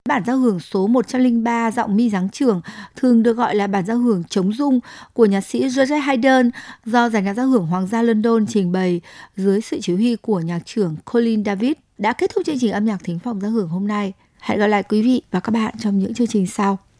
Bản giao hưởng số 103 giọng mi giáng trưởng, thường được gọi là bản giao hưởng trống rung của nhạc sĩ George Haydn do dàn nhạc giao hưởng Hoàng gia London trình bày dưới sự chỉ huy của nhạc trưởng Colin David, đã kết thúc chương trình âm nhạc thính phòng giao hưởng hôm nay. Hẹn gặp lại quý vị và các bạn trong những chương trình sau.